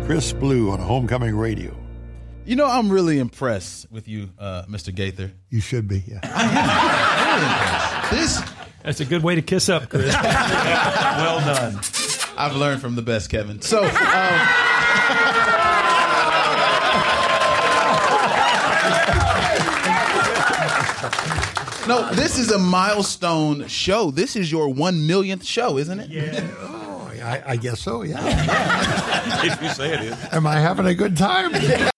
Chris Blue on Homecoming Radio. You know, I'm really impressed with you, Mr. Gaither. You should be, yeah. I am really impressed. That's a good way to kiss up, Chris. Well done. I've learned from the best, Kevin. So, no, this is a milestone show. This is your 1 millionth show, isn't it? Yeah. Oh, I guess so, yeah. If you say it is. Am I having a good time?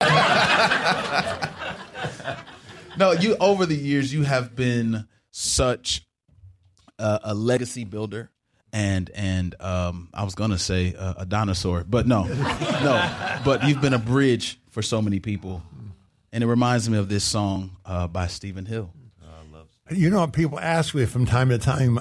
No, you over the years, you have been such a legacy builder. And I was gonna say a dinosaur, but no. But you've been a bridge for so many people, and it reminds me of this song by Stephen Hill. You know, people ask me from time to time,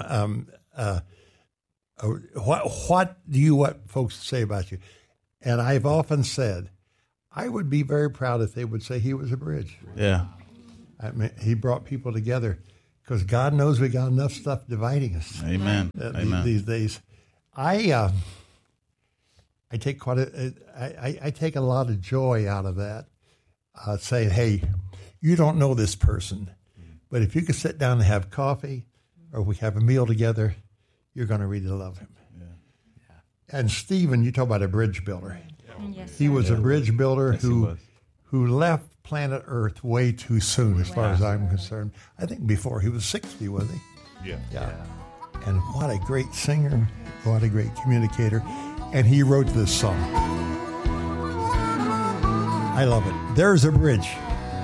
what do you want folks to say about you? And I've often said, I would be very proud if they would say he was a bridge. Yeah, I mean, he brought people together. Because God knows we got enough stuff dividing us. Amen. Amen. These days, I take I take a lot of joy out of that. Saying, hey, you don't know this person, but if you could sit down and have coffee, or we have a meal together, you're going to really love him. Yeah. And Stephen, you talk about a bridge builder. Yes, He was a bridge builder Yes, who left planet Earth way too soon, as far as I'm concerned. I think before he was 60, was he? Yeah. And what a great singer, what a great communicator. And he wrote this song. I love it. There's a bridge.